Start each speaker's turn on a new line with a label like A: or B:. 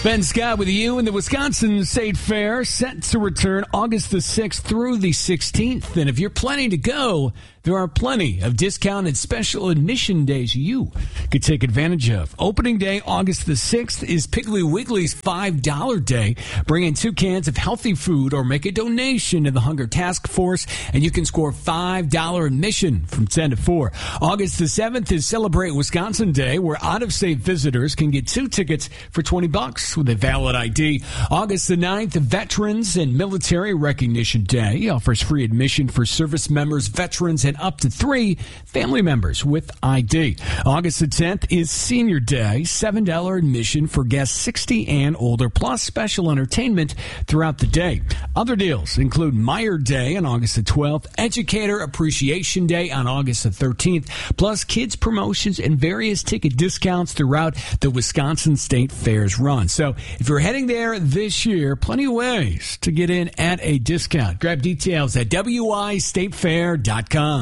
A: Ben Scott with you, and the Wisconsin State Fair set to return August the 6th through the 16th. And if you're planning to go, there are plenty of discounted special admission days you could take advantage of. Opening day, August the 6th, is Piggly Wiggly's $5 day. Bring in 2 cans of healthy food or make a donation to the Hunger Task Force, and you can score $5 admission from 10 to 4. August the 7th is Celebrate Wisconsin Day, where out-of-state visitors can get 2 tickets for $20 with a valid ID. August the 9th, Veterans and Military Recognition Day offers free admission for service members, veterans, and up to 3 family members with ID. August the 10th is Senior Day, $7 admission for guests 60 and older, plus special entertainment throughout the day. Other deals include Meyer Day on August the 12th, Educator Appreciation Day on August the 13th, plus kids promotions and various ticket discounts throughout the Wisconsin State Fair's run. So if you're heading there this year, plenty of ways to get in at a discount. Grab details at wistatefair.com.